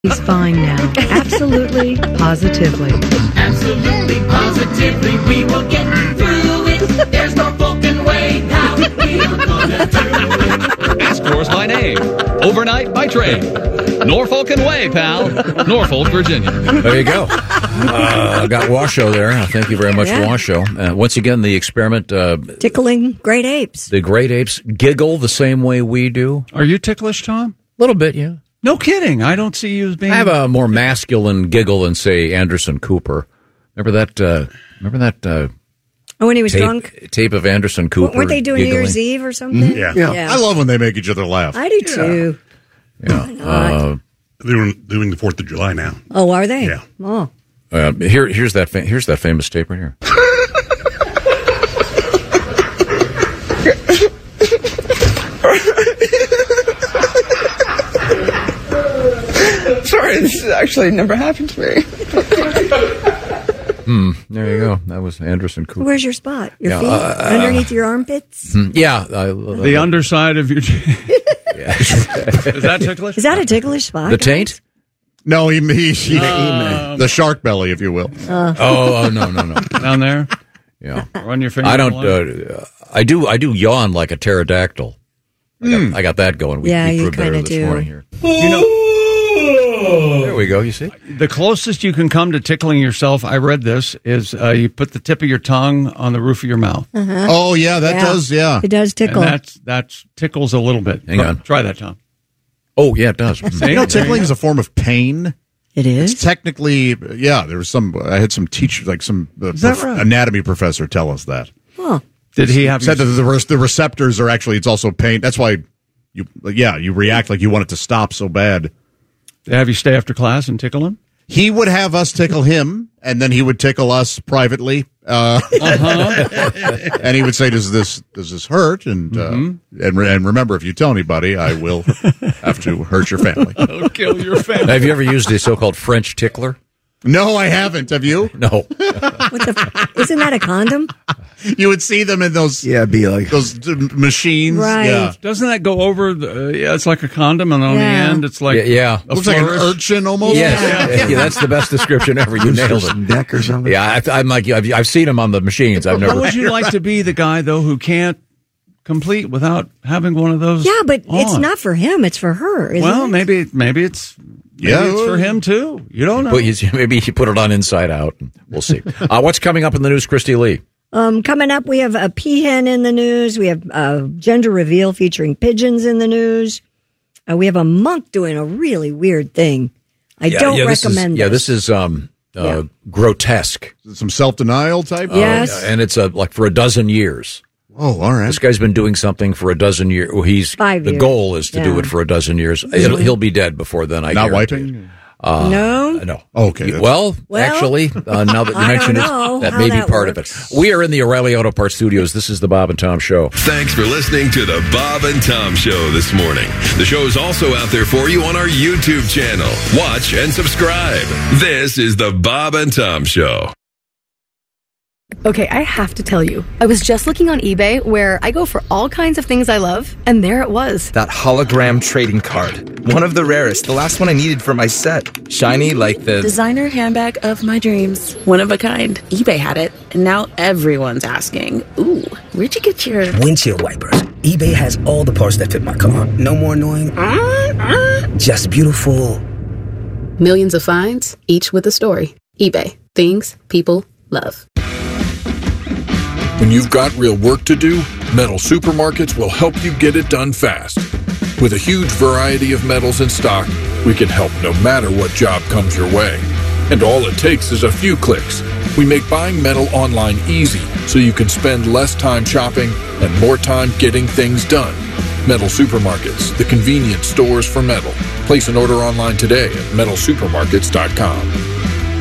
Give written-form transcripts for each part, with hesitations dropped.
He's fine now. Absolutely, positively. Absolutely, positively, we will get through it. There's Norfolk and Way, how we're gonna do it. Ask yours by name. Overnight by train. Norfolk and Way, pal. Norfolk, Virginia. There you go. Got Washoe there. Thank you very much, Washoe. Once again, the experiment. Tickling great apes. The great apes giggle the same way we do. Are you ticklish, Tom? A little bit, yeah. No kidding. I don't see you as being... I have a more masculine giggle than, say, Anderson Cooper. Remember that when he was drunk? Tape of Anderson Cooper. Weren't they doing giggling? New Year's Eve or something? Yeah. I love when they make each other laugh. I do, too. Yeah. They're doing the 4th of July now. Oh, are they? Yeah. Oh. Here's that famous tape right here. Sorry, this has actually never happened to me. There you go. That was Anderson Cooper. Where's your spot? Your feet? Underneath your armpits? Yeah. The underside of your... Is that ticklish? Is that a ticklish spot? The taint? No, he the shark belly, if you will. No. Down there? Yeah. Run your finger. I don't. I do yawn like a pterodactyl. I got that going. We you proved better kind of this do. morning here. You know... There we go, you see? The closest you can come to tickling yourself, I read this, is you put the tip of your tongue on the roof of your mouth. Uh-huh. Oh, yeah, that does, It does tickle. And that tickles a little bit. Hang on. Try that, Tom. Oh, yeah, it does. You know, tickling is a form of pain. It is? It's technically, there was I had some teachers, like some anatomy professor tell us that. Huh. Did he have... Said that the receptors are actually, it's also pain. That's why you react like you want it to stop so bad. Have you stay after class and tickle him? He would have us tickle him, and then he would tickle us privately. And he would say, "Does this hurt?" And and remember, if you tell anybody, I will have to hurt your family. I'll kill your family. Have you ever used a so-called French tickler? No, I haven't. Have you? No. Isn't that a condom? You would see them in those. Yeah, it'd be like those machines. Right. Yeah. Doesn't that go over? It's like a condom, and on the end, it's like looks like an urchin almost. Yes. Yeah, that's the best description ever. You nailed it. deck or something. Yeah, I'm like you. I've seen them on the machines. I've never. How would you like to be the guy though who can't complete without having one of those? Yeah, but it's on? not for him. It's for her. Well, isn't it? maybe it's. Maybe it's for him, too. You don't know. But maybe you put it on Inside Out. We'll see. What's coming up in the news, Christy Lee? Coming up, we have a peahen in the news. We have gender reveal featuring pigeons in the news. We have a monk doing a really weird thing. I don't recommend this. This is grotesque. Some self-denial type? Yes. And it's like for a dozen years. Oh, all right. This guy's been doing something for a dozen years. Well, 5 years. The goal is to do it for a dozen years. He'll be dead before then. I Not guarantee wiping? No. No. Okay. Well, actually, now that you mention it, that may be part of it. We are in the O'Reilly Auto Parts studios. This is the Bob and Tom Show. Thanks for listening to the Bob and Tom Show this morning. The show is also out there for you on our YouTube channel. Watch and subscribe. This is the Bob and Tom Show. Okay, I have to tell you, I was just looking on eBay where I go for all kinds of things I love, and there it was. That hologram trading card. One of the rarest. The last one I needed for my set. Shiny like the... designer handbag of my dreams. One of a kind. eBay had it, and now everyone's asking, ooh, where'd you get your... windshield wipers. eBay has all the parts that fit my car. No more annoying. Just beautiful. Millions of finds, each with a story. eBay. Things people love. When you've got real work to do, Metal Supermarkets will help you get it done fast. With a huge variety of metals in stock, we can help no matter what job comes your way. And all it takes is a few clicks. We make buying metal online easy so you can spend less time shopping and more time getting things done. Metal Supermarkets, the convenient stores for metal. Place an order online today at metalsupermarkets.com.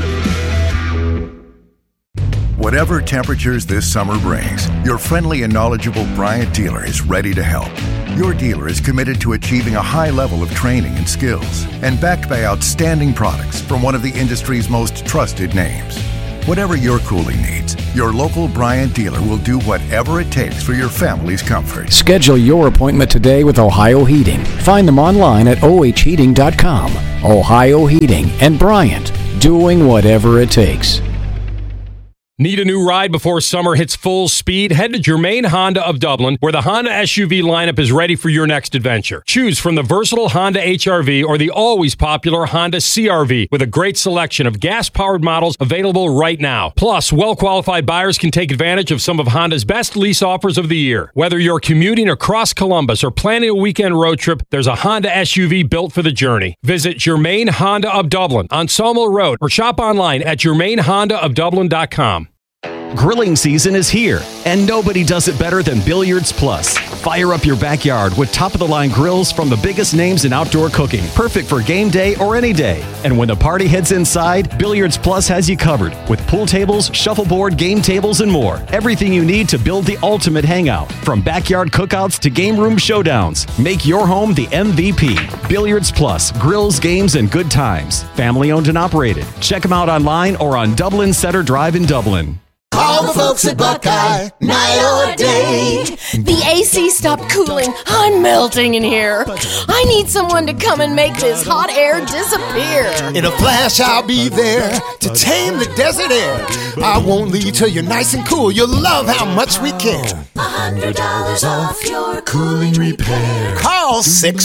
Whatever temperatures this summer brings, your friendly and knowledgeable Bryant dealer is ready to help. Your dealer is committed to achieving a high level of training and skills and backed by outstanding products from one of the industry's most trusted names. Whatever your cooling needs, your local Bryant dealer will do whatever it takes for your family's comfort. Schedule your appointment today with Ohio Heating. Find them online at ohheating.com. Ohio Heating and Bryant, doing whatever it takes. Need a new ride before summer hits full speed? Head to Germain Honda of Dublin, where the Honda SUV lineup is ready for your next adventure. Choose from the versatile Honda HR-V or the always popular Honda CR-V, with a great selection of gas-powered models available right now. Plus, well-qualified buyers can take advantage of some of Honda's best lease offers of the year. Whether you're commuting across Columbus or planning a weekend road trip, there's a Honda SUV built for the journey. Visit Germain Honda of Dublin on Sawmill Road or shop online at GermainHondaofDublin.com. Grilling season is here, and nobody does it better than Billiards Plus. Fire up your backyard with top-of-the-line grills from the biggest names in outdoor cooking, perfect for game day or any day. And when the party heads inside, Billiards Plus has you covered with pool tables, shuffleboard, game tables, and more. Everything you need to build the ultimate hangout, from backyard cookouts to game room showdowns. Make your home the MVP. Billiards Plus, grills, games, and good times. Family owned and operated. Check them out online or on Dublin Center Drive in Dublin. Call the folks at Buckeye, night or day. The AC stopped cooling. I'm melting in here. I need someone to come and make this hot air disappear. In a flash, I'll be there to tame the desert air. I won't leave till you're nice and cool. You'll love how much we can. $100 off your cooling repair. Call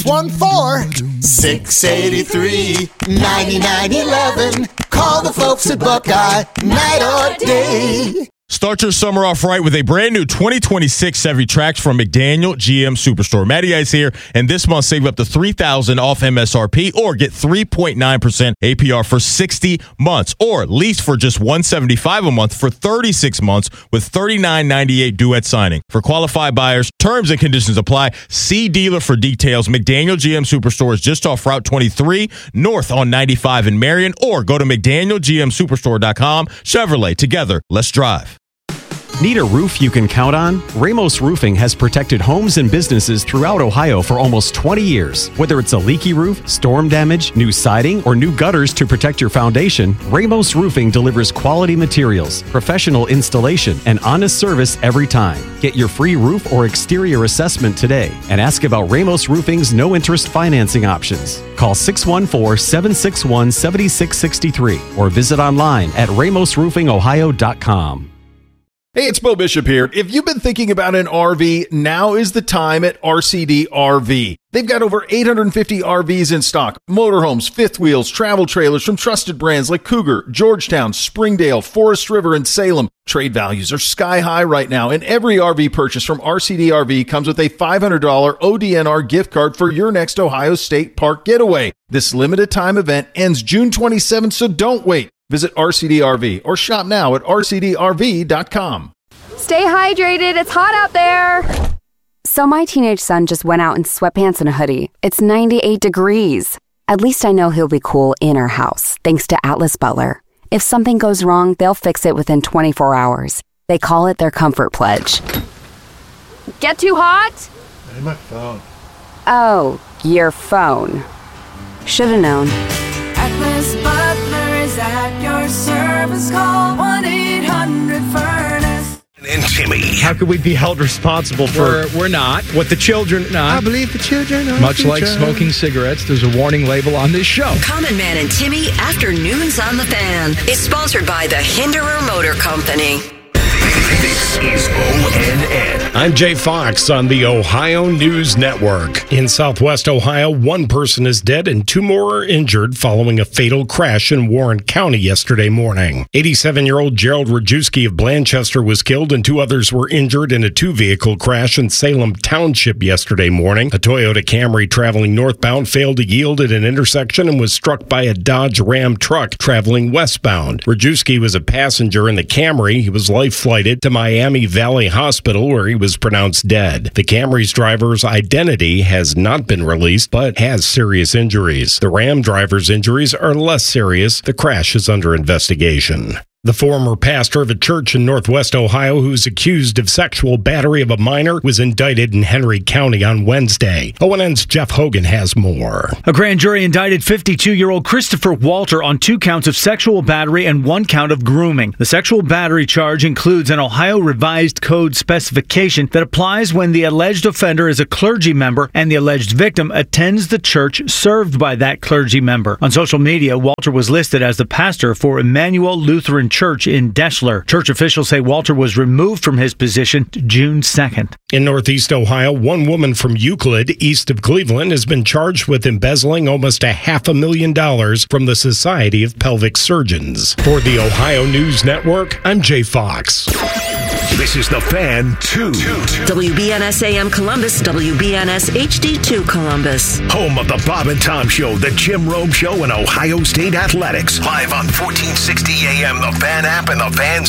614-683-9911. Call the folks at Buckeye, night or day. Start your summer off right with a brand new 2026 Chevy Trax from McDaniel GM Superstore. Matty Ice here, and this month save up to $3,000 off MSRP or get 3.9% APR for 60 months, or lease for just $175 a month for 36 months with $39.98 due at signing. For qualified buyers, terms and conditions apply. See dealer for details. McDaniel GM Superstore is just off Route 23 north on 95 in Marion, or go to McDanielGMSuperstore.com. Chevrolet, together, let's drive. Need a roof you can count on? Ramos Roofing has protected homes and businesses throughout Ohio for almost 20 years. Whether it's a leaky roof, storm damage, new siding, or new gutters to protect your foundation, Ramos Roofing delivers quality materials, professional installation, and honest service every time. Get your free roof or exterior assessment today and ask about Ramos Roofing's no-interest financing options. Call 614-761-7663 or visit online at ramosroofingohio.com. Hey, it's Bo Bishop here. If you've been thinking about an RV, now is the time at RCD RV. They've got over 850 RVs in stock, motorhomes, fifth wheels, travel trailers from trusted brands like Cougar, Georgetown, Springdale, Forest River, and Salem. Trade values are sky high right now, and every RV purchase from RCD RV comes with a $500 ODNR gift card for your next Ohio State Park getaway. This limited time event ends June 27th, so don't wait. Visit RCD RV or shop now at rcdrv.com. Stay hydrated. It's hot out there. So my teenage son just went out in sweatpants and a hoodie. It's 98 degrees. At least I know he'll be cool in our house, thanks to Atlas Butler. If something goes wrong, they'll fix it within 24 hours. They call it their Comfort Pledge. Get too hot? Hey, my phone. Oh, your phone. Should've known. Atlas Butler is at your service. Call 1-800-FURNACE. And Timmy. How could we be held responsible for we're not what the children not? I believe the children are Much like smoking cigarettes, there's a warning label on this show. Common Man and Timmy Afternoons on the Fan is sponsored by the Hinderer Motor Company. This is ONN. I'm Jay Fox on the Ohio News Network. In Southwest Ohio, one person is dead and two more are injured following a fatal crash in Warren County yesterday morning. 87-year-old Gerald Rajewski of Blanchester was killed and two others were injured in a two-vehicle crash in Salem Township yesterday morning. A Toyota Camry traveling northbound failed to yield at an intersection and was struck by a Dodge Ram truck traveling westbound. Rajewski was a passenger in the Camry. He was life-flighted to Miami Valley Hospital, where he was pronounced dead. The Camry's driver's identity has not been released, but has serious injuries. The Ram driver's injuries are less serious. The crash is under investigation. The former pastor of a church in Northwest Ohio who's accused of sexual battery of a minor was indicted in Henry County on Wednesday. ONN's Jeff Hogan has more. A grand jury indicted 52-year-old Christopher Walter on 2 counts of sexual battery and 1 count of grooming. The sexual battery charge includes an Ohio Revised Code specification that applies when the alleged offender is a clergy member and the alleged victim attends the church served by that clergy member. On social media, Walter was listed as the pastor for Emmanuel Lutheran Church in Deschler. Church officials say Walter was removed from his position June 2nd. In Northeast Ohio, one woman from Euclid, east of Cleveland, has been charged with embezzling almost $500,000 from the Society of Pelvic Surgeons. For the Ohio News Network, I'm Jay Fox. This is The Fan 2. WBNS AM Columbus, WBNS HD2 Columbus. Home of the Bob and Tom Show, the Jim Rome Show, and Ohio State Athletics. Live on 1460 AM, the Fan app, and the Fan's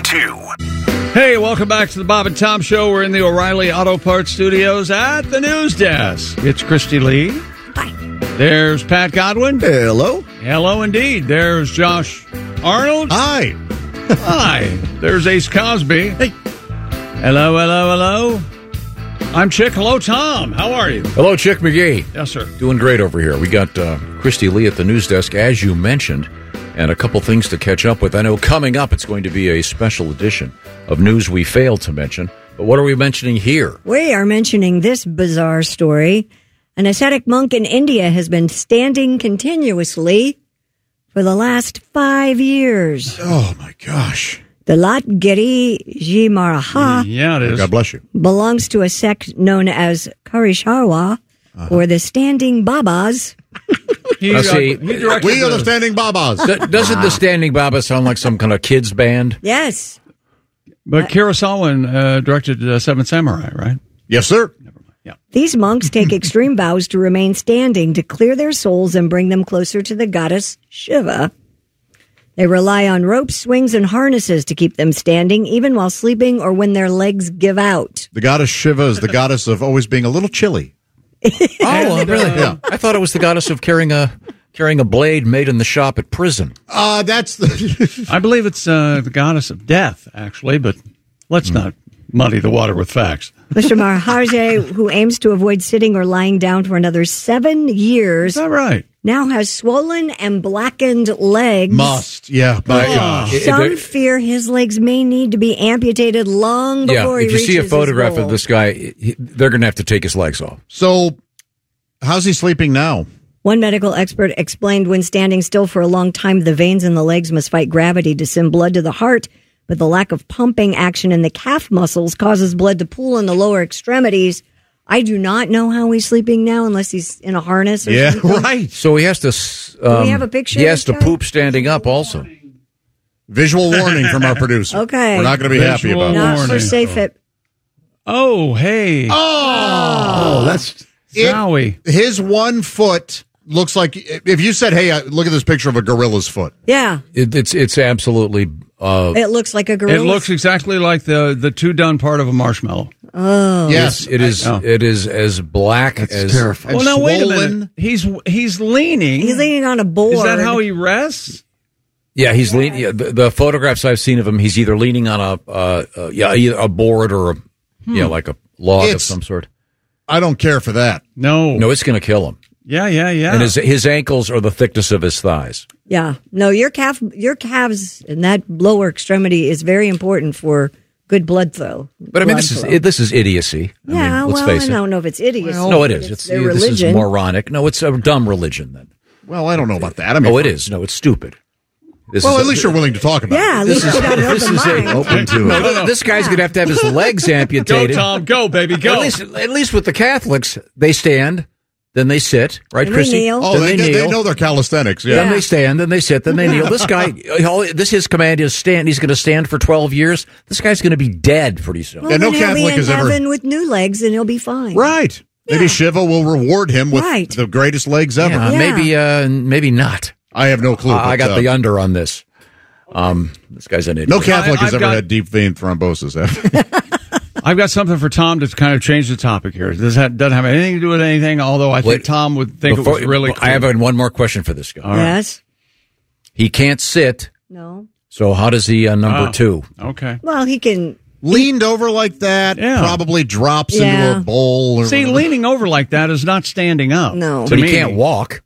HD2. Hey, welcome back to the Bob and Tom Show. We're in the O'Reilly Auto Parts Studios at the news desk. It's Christy Lee. Hi. There's Pat Godwin. Hello. Hello indeed. There's Josh Arnold. Hi. Hi. There's Ace Cosby. Hey. Hello, hello, hello. I'm Chick. Hello, Tom. How are you? Hello, Chick McGee. Yes, sir. Doing great over here. We got Christy Lee at the news desk, as you mentioned, and a couple things to catch up with. I know coming up it's going to be a special edition of News We Failed to Mention. But what are we mentioning here? We are mentioning this bizarre story. An ascetic monk in India has been standing continuously for the last 5 years. Oh, my gosh. The Latgiri Ji Maraha yeah, it is. God bless you. Belongs to a sect known as Karisharwa, or the Standing Babas. See, we are the Standing Babas. Doesn't the Standing Baba sound like some kind of kids band? Yes. But Kurosawa directed Seven Samurai, right? Yes, sir. These monks take extreme vows to remain standing to clear their souls and bring them closer to the goddess Shiva. They rely on ropes, swings, and harnesses to keep them standing, even while sleeping or when their legs give out. The goddess Shiva is the goddess of always being a little chilly. Oh, really? Yeah. I thought it was the goddess of carrying a blade made in the shop at prison. That's the... I believe it's the goddess of death, actually, but let's not muddy the water with facts. Mr. Maharaj, who aims to avoid sitting or lying down for another 7 years, all right, now has swollen and blackened legs. Yeah. Some fear his legs may need to be amputated long before he reaches his goal. If you see a photograph of this guy, they're going to have to take his legs off. So, how's he sleeping now? One medical expert explained when standing still for a long time, the veins in the legs must fight gravity to send blood to the heart, but the lack of pumping action in the calf muscles causes blood to pool in the lower extremities. I do not know how he's sleeping now unless he's in a harness or something. Right. So he has to... Do we have a picture? He has to poop standing up also. Visual warning from our producer. Okay. We're not going to be happy about Not that. for safe it. Oh, hey. Oh, that's... Zowie. His 1 foot looks like... If you said, hey, look at this picture of a gorilla's foot. Yeah. It's absolutely... it looks like a gorilla. It looks exactly like the two-done part of a marshmallow. Oh. Yes, it is. It is as black as... terrifying. Well, now, wait a minute. He's leaning. He's leaning on a board. Is that how he rests? Yeah, he's leaning. Yeah, the photographs I've seen of him, he's either leaning on either a board or like a log of some sort. I don't care for that. No, it's going to kill him. Yeah. And his ankles are the thickness of his thighs. Yeah. No, your calves and that lower extremity is very important for good blood flow. But I mean, this is idiocy. Yeah, let's face it. I don't know if it's idiocy. No, it is. It's their this religion. is moronic. No, it's a dumb religion then. Well, I don't know about that. I mean, it is. No, it's stupid. At least you're willing to talk about it. Yeah, at least you got an open mind. Open to it. This guy's going to have his legs amputated. Go, Tom. Go, baby. Go. At least with the Catholics, they stand, then they sit, right, and Christy? They kneel. Oh, they know their calisthenics. Yeah. Then they stand, then they sit, then they kneel. This guy, his command is stand. He's going to stand for 12 years. This guy's going to be dead pretty soon. Well, no Catholic has ever. Heaven with new legs, and he'll be fine. Right. Yeah. Maybe Shiva will reward him with the greatest legs ever. Yeah. Maybe not. I have no clue. I got the under on this. This guy's an idiot. No Catholic has ever had deep vein thrombosis. I've got something for Tom to kind of change the topic here. Doesn't have anything to do with anything, although I think Tom would think it was really cool. I have one more question for this guy. Yes. He can't sit. No. So how does he number 2? Okay. Well, he can. Leaned over like that, probably drops into a bowl. Or See, whatever. leaning over like that is not standing up. No. But he can't walk.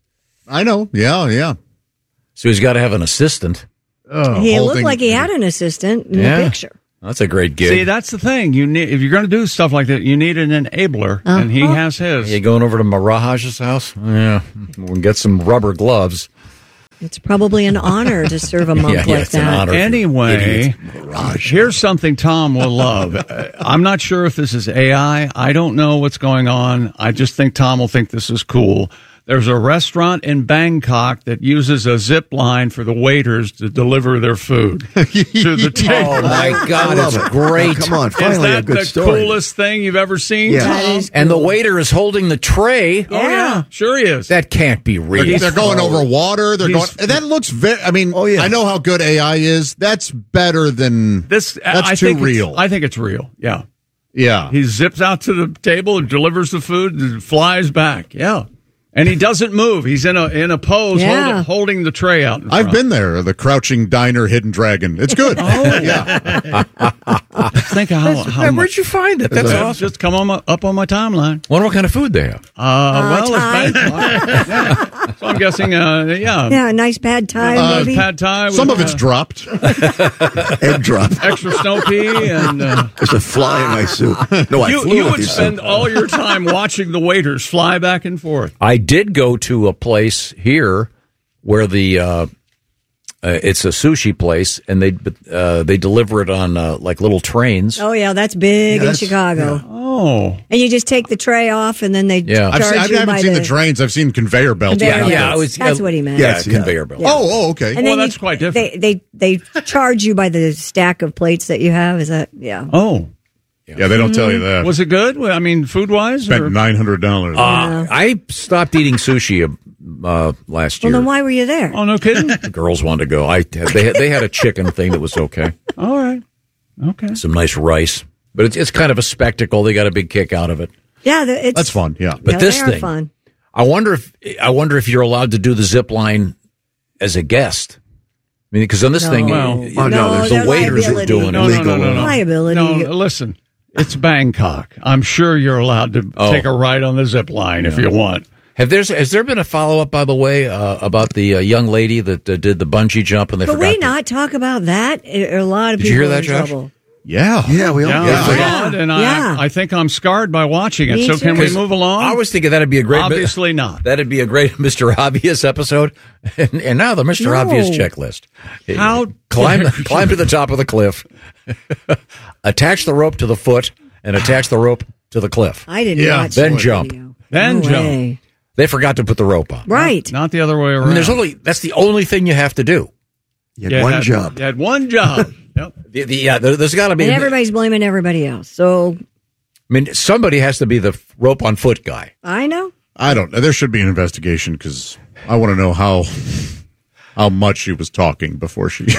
I know. Yeah. So he's got to have an assistant. He looked like he had an assistant in the picture. That's a great gig. See, that's the thing. You need, if you're going to do stuff like that, you need an enabler, and he has his. You going over to Miraj's house? Yeah. We'll get some rubber gloves. It's probably an honor to serve a monk like that. Anyway, here's something Tom will love. I'm not sure if this is AI. I don't know what's going on. I just think Tom will think this is cool. There's a restaurant in Bangkok that uses a zip line for the waiters to deliver their food to the table. Oh, my God, it's great. Come on, finally is that a good the story. coolest thing you've ever seen, Yeah. Tom? And the waiter is holding the tray. Oh, yeah, sure he is. That can't be real. They're going over water. They're going. That looks very. I mean, I know how good AI is. That's better than this. That's I too think real. I think it's real. Yeah. Yeah. He zips out to the table and delivers the food and flies back. Yeah. And he doesn't move. He's in a pose holding the tray out. In front. I've been there. The Crouching Diner, Hidden Dragon. It's good. Yeah. Think of how where'd you find it? That's awesome. Just come on up on my timeline. Wonder what kind of food they have. Well, Thai. yeah. So I'm guessing, Yeah, a nice pad thai, maybe. Pad thai. Some with, of it's dropped. Egg drop. extra snow pea and. There's a fly in my soup. No, I flew you with would you, spend son. all your time watching the waiters fly back and forth. I did go to a place here where the it's a sushi place, and they deliver it on like little trains. Oh, yeah, that's big in Chicago. Oh. And you just take the tray off, and then they charge I you by haven't seen the trains. I've seen conveyor belts. Conveyor Yeah, belts. That's what he meant. Yeah, conveyor belt. Yeah. Oh, okay. And Well, then that's quite different. They charge you by the stack of plates that you have. Is that, Oh. Yeah, they don't tell you that. Was it good? I mean, food-wise? Spent $900. I stopped eating sushi last Well, year. then why were you there? Oh, no kidding? The girls wanted to go. They had a chicken thing that was okay. All right. Okay. Some nice rice, but it's kind of a spectacle. They got a big kick out of it. Yeah, it's, That's fun. Yeah, But yeah, this they are thing, fun. I wonder if you're allowed to do the zip line as a guest. I mean, because on this thing, well, the waiters are doing No, it. no. Liability. No, listen. It's Bangkok. I'm sure you're allowed to take a ride on the zip line if you want. Has there been a follow-up, by the way, about the young lady that did the bungee jump and they But forgot we to- not talk about that? A lot of Did you people hear that, in Josh? trouble. Yeah. Yeah, we all Yeah, I Yeah. saw it, and Yeah. I think I'm scarred by watching it. Me So can too. we move along? I was thinking that'd be a great. Obviously not. That'd be a great Mr. Obvious episode. And now the Mr. No. Obvious checklist. How climb to the top of the cliff, attach the rope to the foot, and attach the rope to the cliff. I didn't watch Then that jump. video. Then No jump. way. They forgot to put the rope on. Right. Not the other way around. I mean, that's the only thing you have to do. You had one job. You had one job. Yep. There's got to be. And everybody's blaming everybody else. So I mean, somebody has to be the rope on foot guy. I know. I don't know. There should be an investigation because I want to know how much she was talking before she.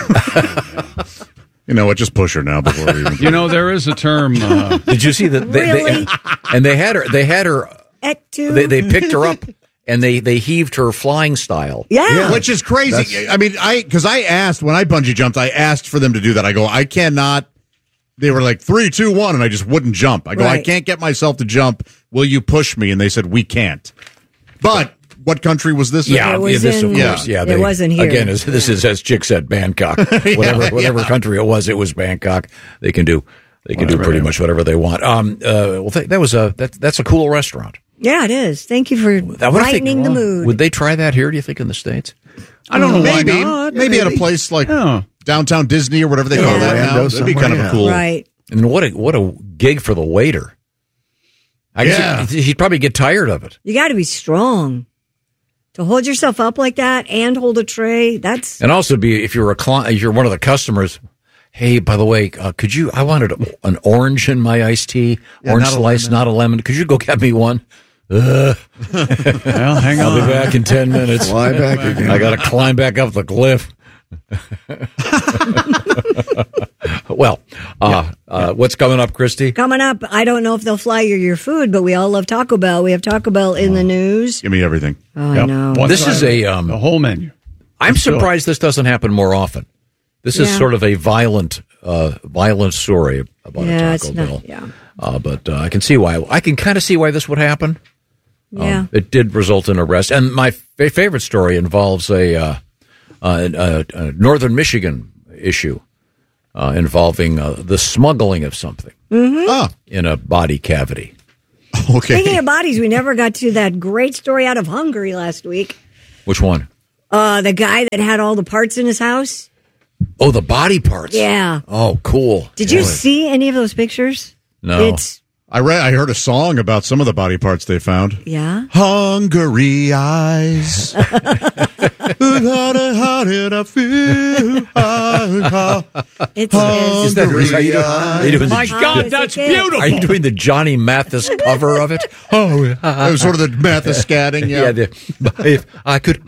You know what? Just push her now before we even. You know, there is a term. Did you see that? Really? And they had her. At two. They picked her up and they heaved her flying style. Yeah. Which is crazy. I mean, because I asked when I bungee jumped, I asked for them to do that. I go, I cannot. They were like 3, 2, 1, and I just wouldn't jump. I go, I Right. can't get myself to jump. Will you push me? And they said we can't. But what country was this? Yeah, It was this of in- course. Yeah, it wasn't here. Again, this is as Chick said, Bangkok. Whatever country it was Bangkok. They can do pretty much whatever they want. That's a cool restaurant. Yeah, it is. Thank you for brightening the mood. Would they try that here? Do you think in the States? I don't know why Maybe, not. maybe at a place like downtown Disney or whatever they call that now. Orlando That'd be kind of somewhere, a cool. Right. And what a gig for the waiter. I guess he'd probably get tired of it. You got to be strong to hold yourself up like that and hold a tray. That's And also be if you're one of the customers. Hey, by the way, could you? I wanted an orange in my iced tea, orange not a slice, lemon. not a lemon. Could you go get me one? Well, hang I'll on. be back in 10 minutes. Fly back again. I got to climb back up the cliff. Well, what's coming up, Christy? coming up. I don't know if they'll fly you your food, but we all love Taco Bell. We have Taco Bell in the news. Give me everything. Oh, I know. One This side, is a the whole menu. I'm surprised this doesn't happen more often. This is Yeah. sort of a violent story about Yeah, a it's Taco not- Bell. yeah. But I can see why. I can kind of see why this would happen. Yeah. It did result in arrest. And my favorite story involves a northern Michigan issue involving the smuggling of something in a body cavity. Speaking of bodies, we never got to that great story out of Hungary last week. Which one? The guy that had all the parts in his house. Oh, the body parts. Yeah. Oh, cool. Did you see any of those pictures? No. It's I heard a song about some of the body parts they found. yeah. Hungry eyes. How did I feel? It's Is that are you doing My God, that's beautiful. Are you doing the Johnny Mathis cover of it? Oh, it was sort of the Mathis scatting. Yeah, if I could,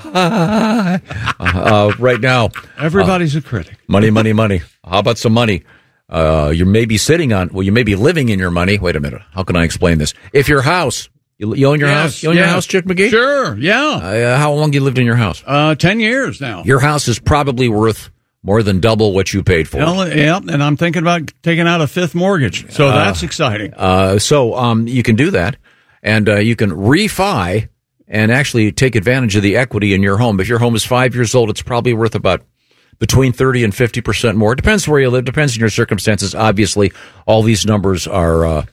right now, Everybody's a critic. money. How about some money? You may be you may be living in your money. Wait a minute. How can I explain this? If your house, you own your house, your house, Chick McGee? Sure, yeah. How long you lived in your house? 10 years now. Your house is probably worth more than double what you paid for. Yeah, and I'm thinking about taking out a fifth mortgage. So that's exciting. So you can do that, and you can refi and actually take advantage of the equity in your home. If your home is 5 years old, it's probably worth about between 30 and 50% more. It depends where you live, depends on your circumstances. Obviously, all these numbers are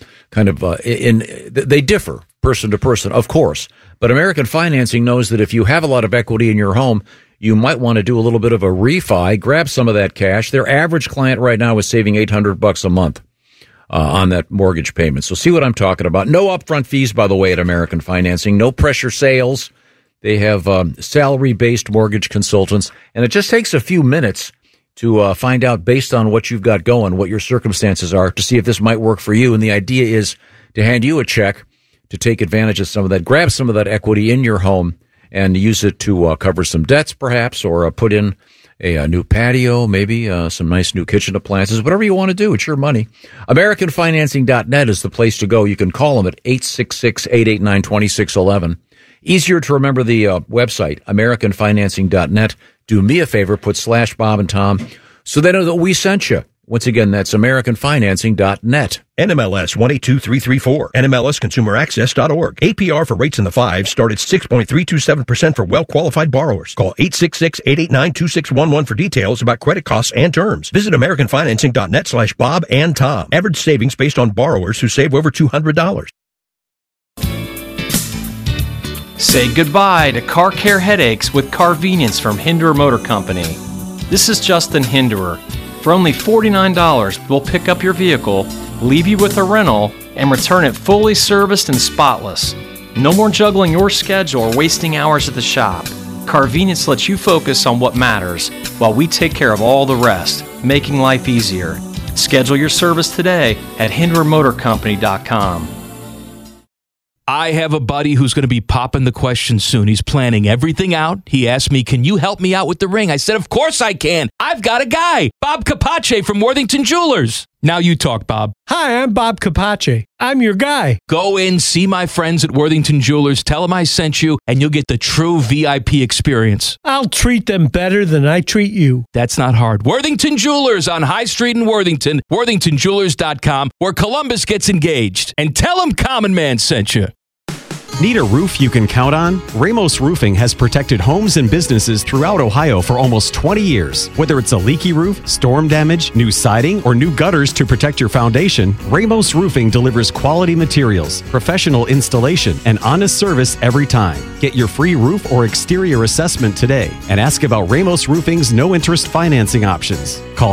they differ person to person, of course. But American Financing knows that if you have a lot of equity in your home, you might want to do a little bit of a refi, grab some of that cash. Their average client right now is saving $800 a month on that mortgage payment. So see what I'm talking about. No upfront fees, by the way, at American Financing. No pressure sales. They have salary-based mortgage consultants, and it just takes a few minutes to find out, based on what you've got going, what your circumstances are, to see if this might work for you. And the idea is to hand you a check to take advantage of some of that, grab some of that equity in your home, and use it to cover some debts, perhaps, or put in a new patio, maybe some nice new kitchen appliances, whatever you want to do. It's your money. AmericanFinancing.net is the place to go. You can call them at 866-889-2611. Easier to remember the website, AmericanFinancing.net. Do me a favor, put /Bob and Tom so they know that we sent you. Once again, that's AmericanFinancing.net. NMLS 182334, NMLSConsumerAccess.org. APR for rates in the 5s start at 6.327% for well-qualified borrowers. Call 866-889-2611 for details about credit costs and terms. Visit AmericanFinancing.net /Bob and Tom. Average savings based on borrowers who save over $200. Say goodbye to car care headaches with Carvenience from Hinderer Motor Company. This is Justin Hinderer. For only $49, we'll pick up your vehicle, leave you with a rental, and return it fully serviced and spotless. No more juggling your schedule or wasting hours at the shop. Carvenience lets you focus on what matters, while we take care of all the rest, making life easier. Schedule your service today at HindererMotorCompany.com. I have a buddy who's going to be popping the question soon. He's planning everything out. He asked me, can you help me out with the ring? I said, of course I can. I've got a guy, Bob Capace from Worthington Jewelers. Now you talk, Bob. Hi, I'm Bob Capace. I'm your guy. Go in, see my friends at Worthington Jewelers, tell them I sent you, and you'll get the true VIP experience. I'll treat them better than I treat you. That's not hard. Worthington Jewelers on High Street in Worthington, worthingtonjewelers.com, where Columbus gets engaged. And tell them Common Man sent you. Need a roof you can count on? Ramos Roofing has protected homes and businesses throughout Ohio for almost 20 years. Whether it's a leaky roof, storm damage, new siding, or new gutters to protect your foundation, Ramos Roofing delivers quality materials, professional installation, and honest service every time. Get your free roof or exterior assessment today and ask about Ramos Roofing's no-interest financing options. Call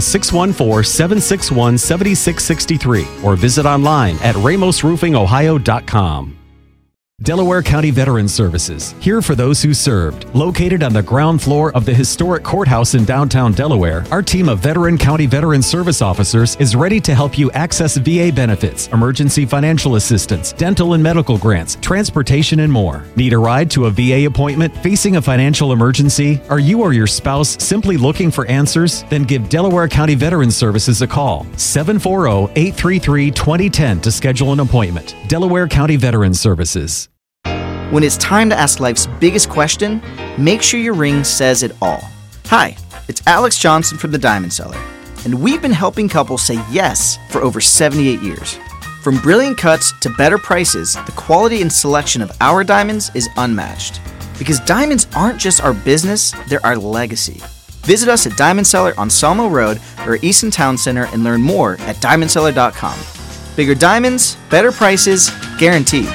614-761-7663 or visit online at ramosroofingohio.com. Delaware County Veterans Services, here for those who served. Located on the ground floor of the historic courthouse in downtown Delaware, our team of veteran county veteran service officers is ready to help you access VA benefits, emergency financial assistance, dental and medical grants, transportation, and more. Need a ride to a VA appointment? Facing a financial emergency? Are you or your spouse simply looking for answers? Then give Delaware County Veterans Services a call. 740-833-2010 to schedule an appointment. Delaware County Veterans Services. When it's time to ask life's biggest question, make sure your ring says it all. Hi, It's Alex Johnson from The Diamond Cellar, and we've been helping couples say yes for over 78 years. From brilliant cuts to better prices, the quality and selection of our diamonds is unmatched. Because diamonds aren't just our business, they're our legacy. Visit us at Diamond Cellar on Salmo Road or Easton Town Center and learn more at diamondcellar.com. Bigger diamonds, better prices, guaranteed.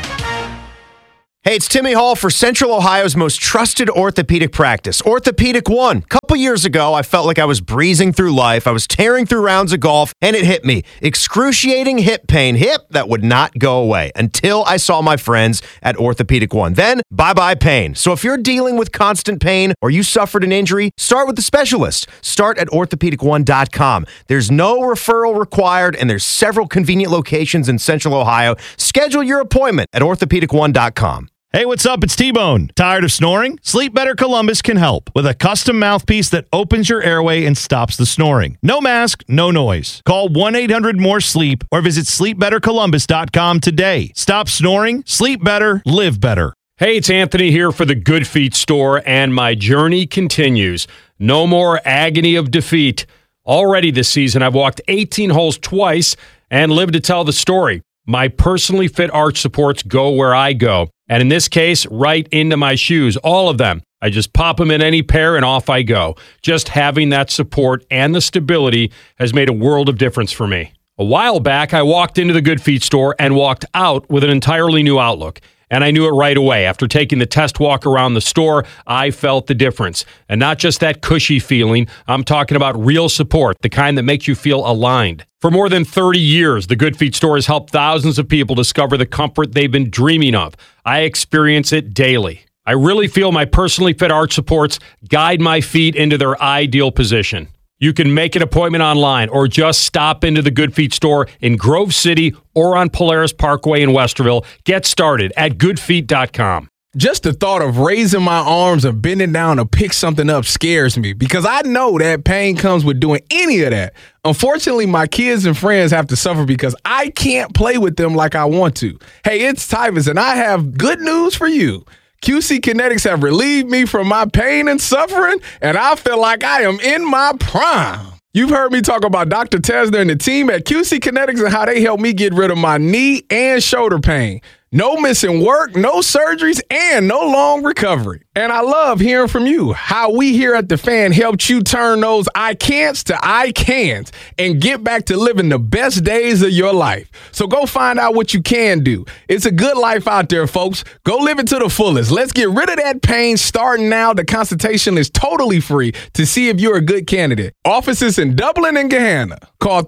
Hey, it's Timmy Hall for Central Ohio's most trusted orthopedic practice, Orthopedic One. A couple years ago, I felt like I was breezing through life. I was tearing through rounds of golf, and it hit me. Excruciating hip pain. Hip that would not go away until I saw my friends at Orthopedic One. Then, bye-bye pain. So if you're dealing with constant pain or you suffered an injury, start with the specialist. Start at orthopedic1.com. There's no referral required, and there's several convenient locations in Central Ohio. Schedule your appointment at orthopedic1.com. Hey, what's up? It's T-Bone. Tired of snoring? Sleep Better Columbus can help with a custom mouthpiece that opens your airway and stops the snoring. No mask, no noise. Call 1-800-MORE-SLEEP or visit sleepbettercolumbus.com today. Stop snoring, sleep better, live better. Hey, it's Anthony here for the Good Feet store, and my journey continues. No more agony of defeat. Already this season, I've walked 18 holes twice and lived to tell the story. My personally fit arch supports go where I go. And in this case, right into my shoes, all of them. I just pop them in any pair and off I go. Just having that support and the stability has made a world of difference for me. A while back, I walked into the Good Feet store and walked out with an entirely new outlook. And I knew it right away. After taking the test walk around the store, I felt the difference. And not just that cushy feeling, I'm talking about real support, the kind that makes you feel aligned. For more than 30 years, the Good Feet store has helped thousands of people discover the comfort they've been dreaming of. I experience it daily. I really feel my personally fit arch supports guide my feet into their ideal position. You can make an appointment online or just stop into the Good Feet store in Grove City or on Polaris Parkway in Westerville. Get started at goodfeet.com. Just the thought of raising my arms and bending down to pick something up scares me because I know that pain comes with doing any of that. Unfortunately, my kids and friends have to suffer because I can't play with them like I want to. Hey, it's Tyvus, and I have good news for you. QC Kinetics have relieved me from my pain and suffering, and I feel like I am in my prime. You've heard me talk about Dr. Tesner and the team at QC Kinetics and how they helped me get rid of my knee and shoulder pain. No missing work, no surgeries, and no long recovery. And I love hearing from you, how we here at The Fan helped you turn those I can'ts to I can'ts and get back to living the best days of your life. So go find out what you can do. It's a good life out there, folks. Go live it to the fullest. Let's get rid of that pain starting now. The consultation is totally free to see if you're a good candidate. Offices in Dublin and Gahanna. Call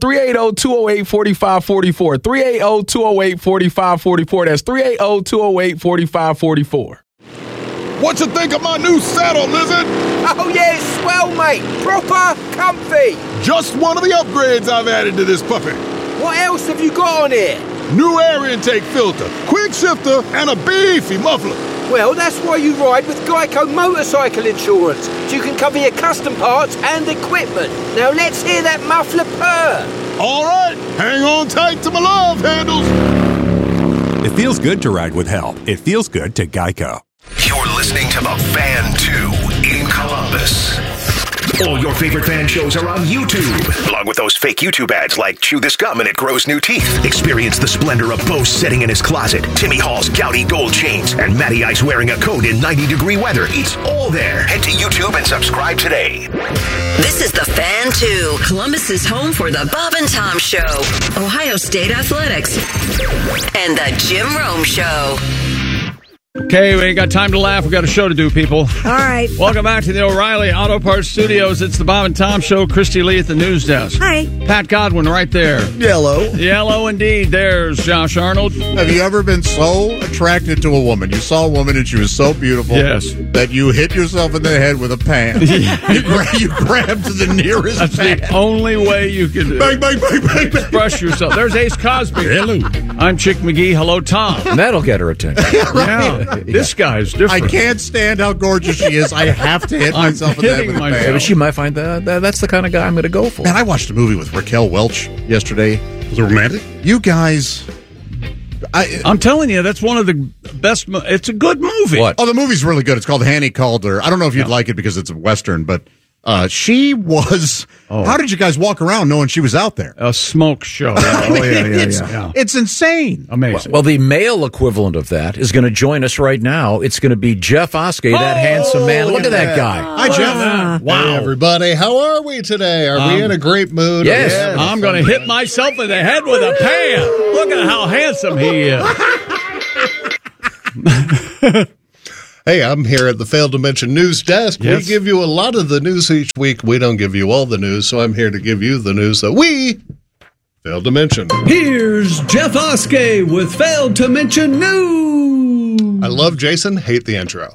380-208-4544. 380-208-4544. That's 380-208-4544. What you think of my new saddle, Lizard? Oh yeah, it's swell, mate. Proper comfy. Just one of the upgrades I've added to this puppy. What else have you got on here? New air intake filter, quick shifter, and a beefy muffler. Well, that's why you ride with Geico Motorcycle Insurance, so you can cover your custom parts and equipment. Now let's hear that muffler purr. All right, hang on tight to my love handles. It feels good to ride with help. It feels good to Geico. You're listening to The Fan 2 in Columbus. All your favorite fan shows are on YouTube, along with those fake YouTube ads like Chew This Gum and It Grows New Teeth. Experience the splendor of Bo sitting in his closet, Timmy Hall's gouty gold chains, and Matty Ice wearing a coat in 90-degree weather. It's all there. Head to YouTube and subscribe today. This is The Fan 2, Columbus's home for the Bob and Tom Show, Ohio State Athletics, and the Jim Rome Show. Okay, we ain't got time to laugh. We got a show to do, people. All right. Welcome back to the O'Reilly Auto Parts Studios. It's the Bob and Tom Show. Christy Lee at the news desk. Hi. Pat Godwin right there. Yellow. Yellow indeed. There's Josh Arnold. Have you ever been so attracted to a woman? You saw a woman and she was so beautiful that you hit yourself in the head with a pan. You grabbed the nearest That's pan. the only way you can bang, bang, bang, bang, bang. express yourself. There's Ace Cosby. Hello. I'm Chick McGee. Hello, Tom. And that'll get her attention. Yeah. This guy's different. I can't stand how gorgeous she is. I have to hit myself in the head with a pan. Yeah, but she might find that's the kind of guy I'm going to go for. Man, I watched a movie with Raquel Welch yesterday. Was it romantic? You guys... I'm telling you, that's one of the best... It's a good movie. What? Oh, the movie's really good. It's called Hanny Calder. I don't know if you'd like it because it's a Western, but She was. How did you guys walk around knowing she was out there? A smoke show. It's insane. Amazing. Well, the male equivalent of that is going to join us right now. It's going to be Jeff Oskey, that handsome man. Look at that guy. Hi, Jeff. Wow. Hey, everybody. How are we today? Are we in a great mood? Yes. I'm going to hit myself in the head with a pan. Look at how handsome he is. Hey, I'm here at the Failed to Mention News Desk. Yes. We give you a lot of the news each week. We don't give you all the news, so I'm here to give you the news that we failed to mention. Here's Jeff Oskey with Failed to Mention News. I love Jason, hate the intro.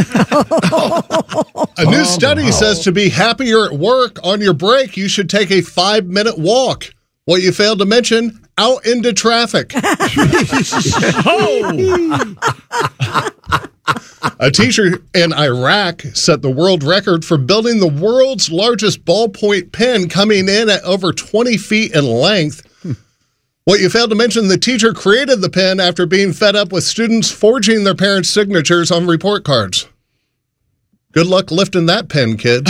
A new study says to be happier at work on your break, you should take a 5-minute walk. What you failed to mention, out into traffic. A teacher in Iraq set the world record for building the world's largest ballpoint pen, coming in at over 20 feet in length. What you failed to mention, the teacher created the pen after being fed up with students forging their parents' signatures on report cards. Good luck lifting that pen, kids.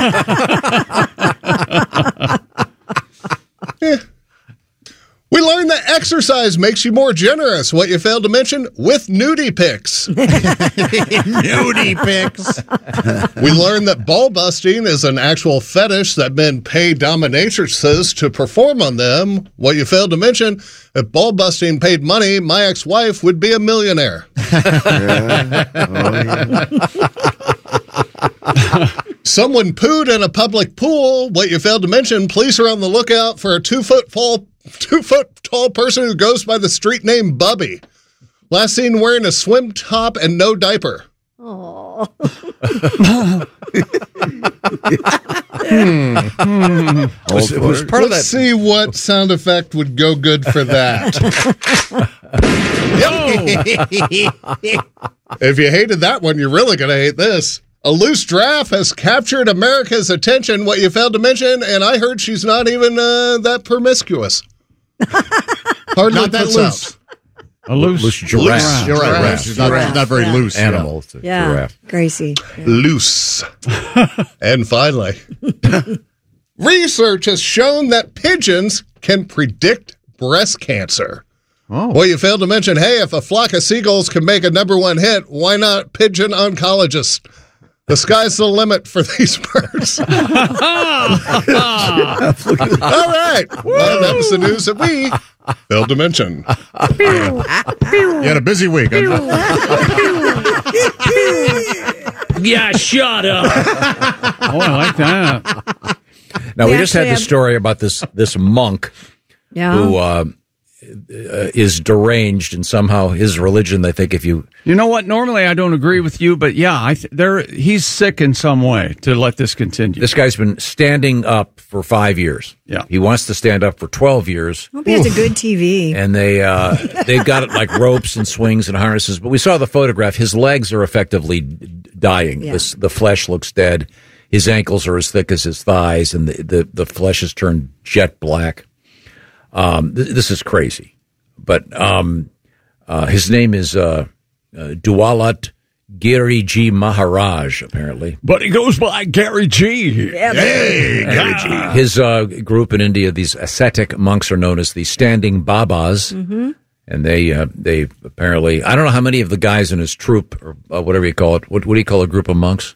We learned that exercise makes you more generous. What you failed to mention, with nudie pics. Nudie pics. We learned that ball busting is an actual fetish that men pay dominatrixes to perform on them. What you failed to mention, if ball busting paid money, my ex-wife would be a millionaire. Someone pooed in a public pool. What you failed to mention, police are on the lookout for a 2-foot tall person who goes by the street name Bubby. Last seen wearing a swim top and no diaper. Oh. Let's see what sound effect would go good for that. If you hated that one, you're really going to hate this. A loose giraffe has captured America's attention. What you failed to mention, and I heard she's not even that promiscuous. Hardly Not that puts loose. out. A loose giraffe. You're right. She's not very loose. Animal. Yeah, Giraffe. Gracie. Yeah. Loose. And finally, research has shown that pigeons can predict breast cancer. Well, you failed to mention, hey, if a flock of seagulls can make a #1 hit, why not pigeon oncologist? The sky's the limit for these birds. All right. Well, that was the news that we failed to mention. You had a busy week. Yeah, shut up. Oh, I like that. Now, we just had the story about this monk who is deranged, and somehow his religion, they think if you... You know what? Normally I don't agree with you, but yeah, he's sick in some way to let this continue. This guy's been standing up for 5 years. Yeah. He wants to stand up for 12 years. Hope he has a good TV. And they've got it like ropes and swings and harnesses. But we saw the photograph. His legs are effectively dying. Yeah. The flesh looks dead. His ankles are as thick as his thighs, and the flesh has turned jet black. This is crazy, but his name is Duwalat Giriji Maharaj, apparently. But he goes by Gary G. Yeah, Hey, Gary G. His group in India, these ascetic monks, are known as the Standing Babas, and they apparently, I don't know how many of the guys in his troop, or whatever you call it, what do you call a group of monks?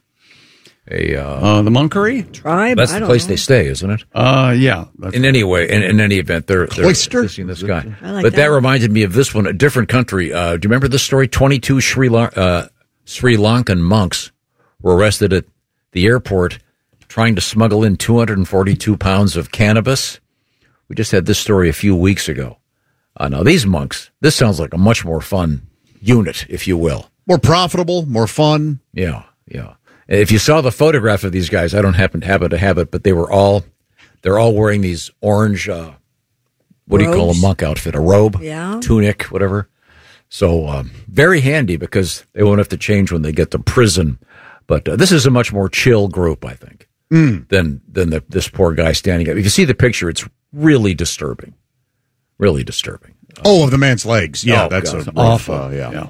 The monkery tribe. That's the place they stay, isn't it? Yeah. In any way, in any event, they're assisting this guy. But that reminded me of this one, a different country. Do you remember this story? 22 Sri Lankan monks were arrested at the airport trying to smuggle in 242 pounds of cannabis. We just had this story a few weeks ago. Now, these monks, this sounds like a much more fun unit, if you will. More profitable, more fun. Yeah. If you saw the photograph of these guys, I don't happen to have it, but they're all wearing these orange, what do you call a monk outfit? A robe? Yeah. Tunic, whatever. So, very handy because they won't have to change when they get to prison. But this is a much more chill group, I think, than this poor guy standing up. If you see the picture, it's really disturbing. Really disturbing. Of the man's legs. Yeah, that's awful. Yeah.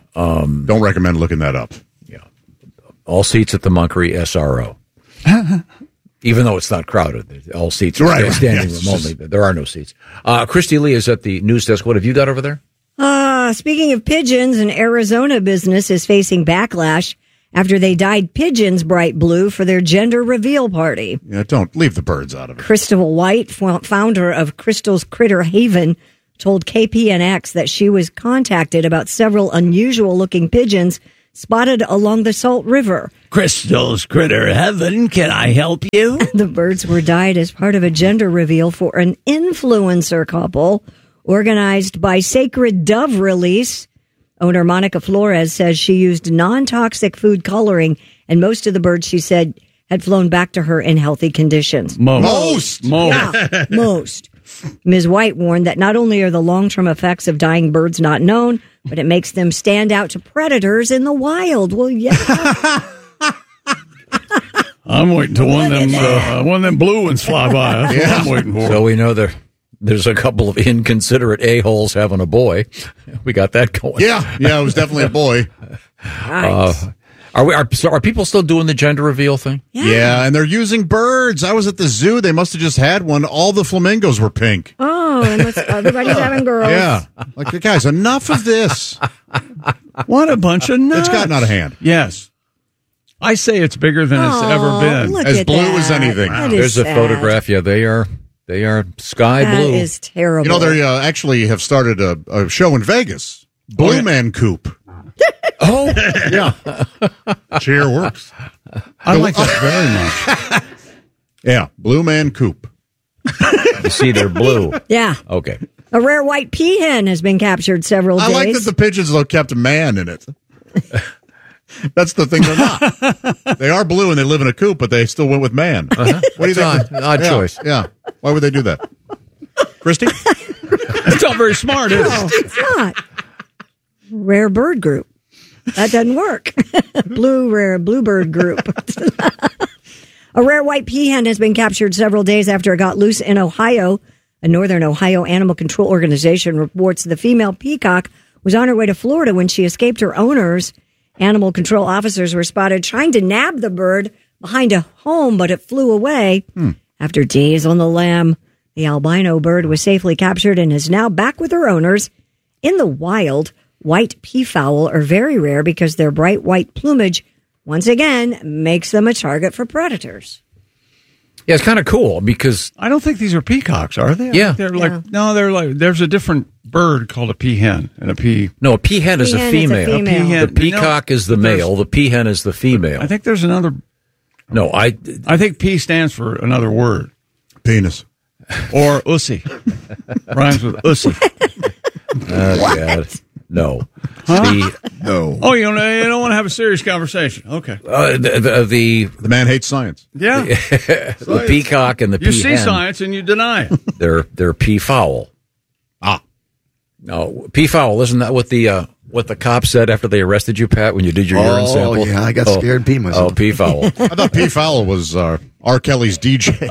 Don't recommend looking that up. All seats at the Monkery SRO. Even though it's not crowded. All seats are standing room only. There are no seats. Christy Lee is at the news desk. What have you got over there? Speaking of pigeons, an Arizona business is facing backlash after they dyed pigeons bright blue for their gender reveal party. Yeah, don't leave the birds out of it. Crystal White, founder of Crystal's Critter Haven, told KPNX that she was contacted about several unusual-looking pigeons spotted along the Salt River. Crystal's Critter Heaven, can I help you? The birds were dyed as part of a gender reveal for an influencer couple organized by Sacred Dove Release. Owner Monica Flores says she used non-toxic food coloring, and most of the birds, she said, had flown back to her in healthy conditions. Most. Yeah, most. Ms. White warned that not only are the long-term effects of dyeing birds not known, but it makes them stand out to predators in the wild. Well, yeah. I'm waiting till one of them blue ones fly by. That's what I'm waiting for. So we know there's a couple of inconsiderate a-holes having a boy. We got that going. Yeah, it was definitely a boy. Nice. Are people still doing the gender reveal thing? Yeah, and they're using birds. I was at the zoo. They must have just had one. All the flamingos were pink. Oh, and everybody's having girls. Yeah. Like, guys, enough of this. What a bunch of nuts. It's gotten out of hand. Yes. I say it's bigger than it's ever been. Look As at blue that. as anything. That is There's a sad. photograph. Yeah, they are sky blue. That is terrible. You know, they actually have started a show in Vegas. Blue Man Coop. Oh, yeah. Cheer works. I like that very much. Yeah, Blue Man Coop. You see, they're blue. Yeah. Okay. A rare white peahen has been captured several days. I like that the pigeons, though, kept a man in it. That's the thing they're not. They are blue and they live in a coop, but they still went with man. Uh-huh. What do you think? Odd choice. Yeah. Why would they do that? Christy? It's not very smart, is No, it? it's not. Rare bird group. That doesn't work. Bluebird group. A rare white peahen has been captured several days after it got loose in Ohio. A Northern Ohio animal control organization reports the female peacock was on her way to Florida when she escaped her owners. Animal control officers were spotted trying to nab the bird behind a home, but it flew away. After days on the lam, the albino bird was safely captured and is now back with her owners. In the wild, white peafowl are very rare because their bright white plumage, once again, makes them a target for predators. Yeah, it's kind of cool because I don't think these are peacocks, are they? Yeah. They're like there's a different bird called a peahen and a pea. No, a peahen is a female. Peahen, The peacock is the male. The peahen is the female. I think there's another. No, I think P stands for another word. Penis. Or ussy. Rhymes with ussy. God. No. No. Oh, you don't want to have a serious conversation. Okay. The man hates science. Yeah. The peacock and the You peahen. see science and you deny it. They're peafowl. No, peafowl. Isn't that what the cop said after they arrested you, Pat, when you did your urine sample? Oh, yeah, I got scared and peed myself. Oh, peafowl. I thought peafowl was R. Kelly's DJ.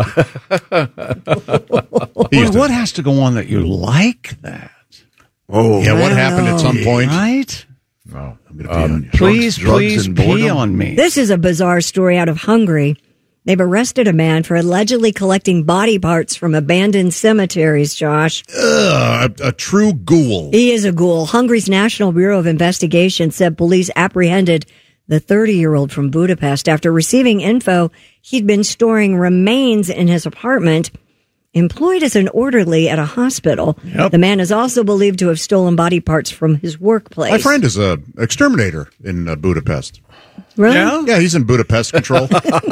What has to go on that you like that? Oh, yeah. What happened at some point? Right? Oh, I'm going to pee on you. Please and pee boredom. on me. This is a bizarre story out of Hungary. They've arrested a man for allegedly collecting body parts from abandoned cemeteries, Josh. A true ghoul. He is a ghoul. Hungary's National Bureau of Investigation said police apprehended the 30-year-old from Budapest after receiving info he'd been storing remains in his apartment. Employed as an orderly at a hospital, the man is also believed to have stolen body parts from his workplace. My friend is an exterminator in Budapest. Really? Yeah, he's in Budapest control.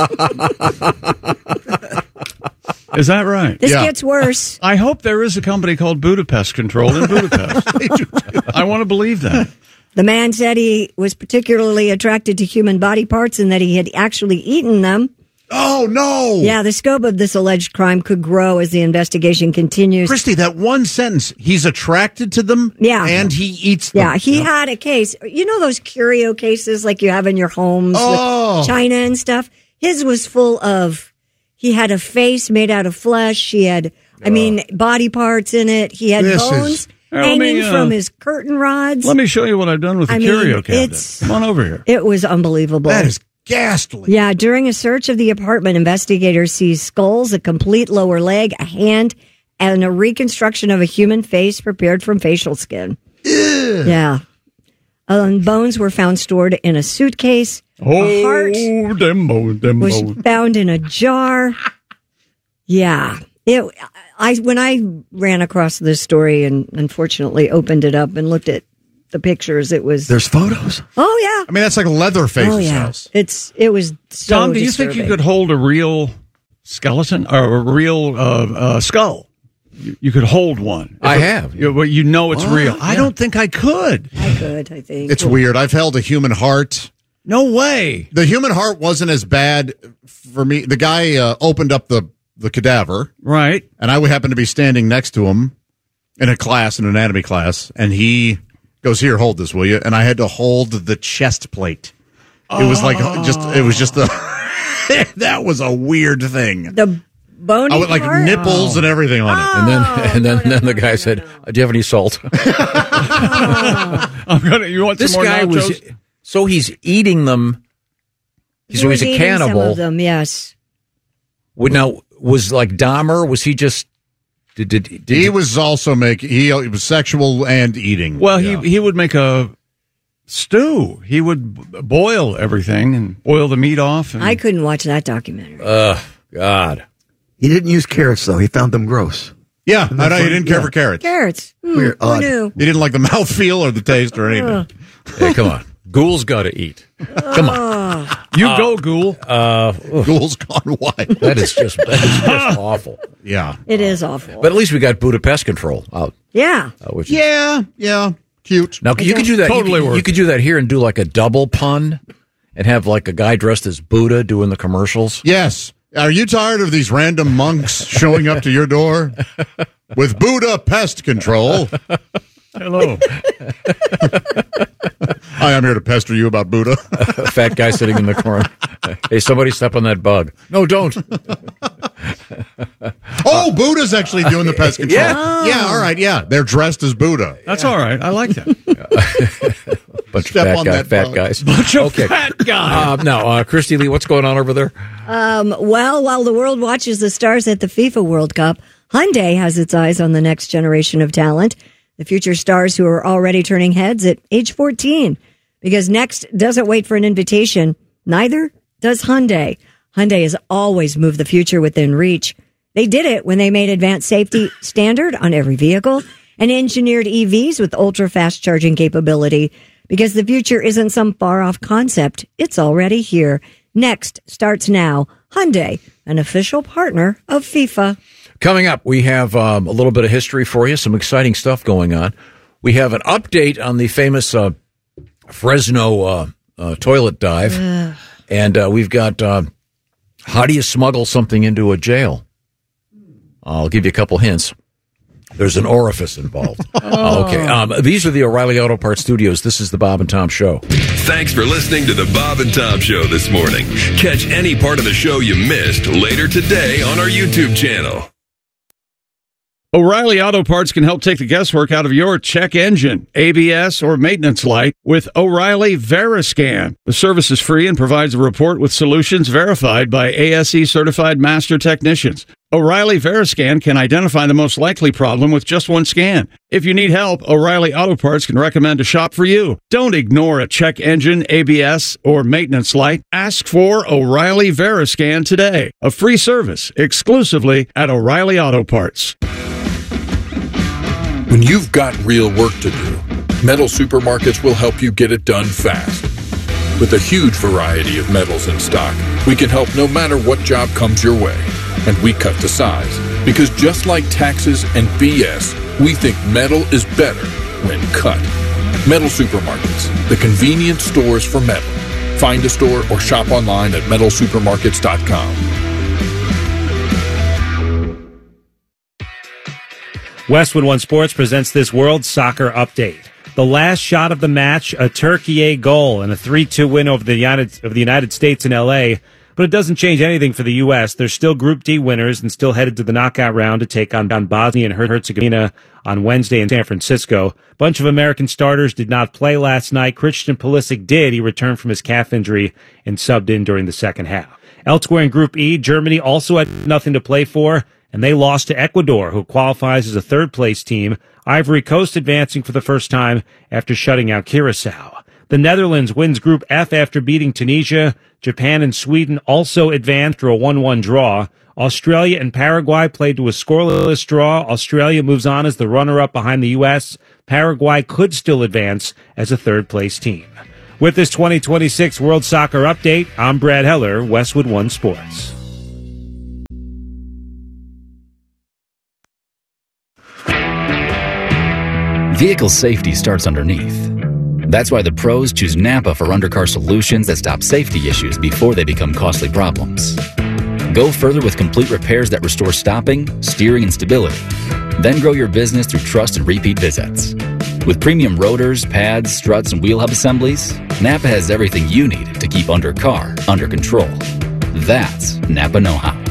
Is that right? This gets worse. I hope there is a company called Budapest Control in Budapest. I want to believe that. The man said he was particularly attracted to human body parts and that he had actually eaten them. Oh, no. Yeah, the scope of this alleged crime could grow as the investigation continues. Christy, that one sentence, he's attracted to them and he eats them. Yeah, he had a case. You know those curio cases like you have in your homes with China and stuff? His was full of, he had a face made out of flesh. He had, body parts in it. He had bones hanging from his curtain rods. Let me show you what I've done with the curio cabinet. Come on over here. It was unbelievable. That is ghastly. Yeah, during a search of the apartment, investigators see skulls, a complete lower leg, a hand, and a reconstruction of a human face prepared from facial skin. Ew. Yeah. Bones were found stored in a suitcase. A heart was found in a jar. Yeah. When I ran across this story and unfortunately opened it up and looked at the pictures, it was... There's photos? Oh, yeah. I mean, that's like Leatherface's house. It was so Tom, do you disturbing. think you could hold a real skeleton or a real skull? You could hold one. I have. You know it's real. Yeah. I don't think I could. I could, I think. It's weird. I've held a human heart. No way. The human heart wasn't as bad for me. The guy opened up the cadaver. Right. And I happened to be standing next to him in an anatomy class, and he goes, "Here, hold this, will you?" And I had to hold the chest plate. It was that was a weirred thing. The bony I would like part? nipples and everything on it. And then the guy said, "Do you have any salt?" You want this some more guy nachos? He's eating them. So he's a eating cannibal. Some of them, yes. Was like Dahmer? Was he just? He was also he was sexual and eating. Well, he would make a stew. He would boil everything and boil the meat off. And... I couldn't watch that documentary. God. He didn't use carrots, though. He found them gross. Yeah, I know he didn't care for carrots. Carrots. Weird, who odd. knew? He didn't like the mouthfeel or the taste or anything. Hey, come on. Ghoul's got to eat. Come on. You go, Ghoul. Ghoul's gone white. That is just awful. Yeah. It is awful. But at least we got Buddha Pest Control out. Yeah. Yeah. Cute. Now, you could do that. Totally you could do that here and do like a double pun and have like a guy dressed as Buddha doing the commercials. Yes. Are you tired of these random monks showing up to your door with Buddha Pest Control? Hello. Hi, I'm here to pester you about Buddha. A fat guy sitting in the corner. Hey, somebody step on that bug. No, don't. Oh, Buddha's actually doing the pest control. Yeah. All right. Yeah. They're dressed as Buddha. That's all right. I like that. Bunch Step of on fat that bug. guys. Bunch of fat guys. Now, Christy Lee, what's going on over there? Well, while the world watches the stars at the FIFA World Cup, Hyundai has its eyes on the next generation of talent, the future stars who are already turning heads at age 14. Because Next doesn't wait for an invitation, neither does Hyundai. Hyundai has always moved the future within reach. They did it when they made advanced safety standard on every vehicle and engineered EVs with ultra-fast charging capability. Because the future isn't some far-off concept, it's already here. Next starts now. Hyundai, an official partner of FIFA. Coming up, we have a little bit of history for you, some exciting stuff going on. We have an update on the famous Fresno toilet dive. And we've got how do you smuggle something into a jail? I'll give you a couple hints. There's an orifice involved. Okay. These are the O'Reilly Auto Parts Studios. This is the Bob and Tom Show. Thanks for listening to the Bob and Tom Show this morning. Catch any part of the show you missed later today on our YouTube channel. O'Reilly Auto Parts can help take the guesswork out of your check engine, ABS, or maintenance light with O'Reilly Veriscan. The service is free and provides a report with solutions verified by ASE certified master technicians. O'Reilly Veriscan can identify the most likely problem with just one scan. If you need help, O'Reilly Auto Parts can recommend a shop for you. Don't ignore a check engine, ABS, or maintenance light. Ask for O'Reilly Veriscan today. A free service exclusively at O'Reilly Auto Parts. When you've got real work to do, Metal Supermarkets will help you get it done fast. With a huge variety of metals in stock, we can help no matter what job comes your way. And we cut to size, because just like taxes and BS, we think metal is better when cut. Metal Supermarkets, the convenient stores for metal. Find a store or shop online at metalsupermarkets.com. Westwood One Sports presents this World Soccer Update. The last shot of the match, a Türkiye goal and a 3-2 win over the United States in L.A., But it doesn't change anything for the U.S. They're still Group D winners and still headed to the knockout round to take on Bosnia and Herzegovina on Wednesday in San Francisco. A bunch of American starters did not play last night. Christian Pulisic did. He returned from his calf injury and subbed in during the second half. Elsewhere in Group E, Germany also had nothing to play for, and they lost to Ecuador, who qualifies as a third-place team. Ivory Coast advancing for the first time after shutting out Curacao. The Netherlands wins Group F after beating Tunisia. Japan and Sweden also advanced through a 1-1 draw. Australia and Paraguay played to a scoreless draw. Australia moves on as the runner-up behind the U.S. Paraguay could still advance as a third-place team. With this 2026 World Soccer Update, I'm Brad Heller, Westwood One Sports. Vehicle safety starts underneath. That's why the pros choose Napa for undercar solutions that stop safety issues before they become costly problems. Go further with complete repairs that restore stopping, steering, and stability. Then grow your business through trust and repeat visits. With premium rotors, pads, struts, and wheel hub assemblies, Napa has everything you need to keep undercar under control. That's Napa know-how.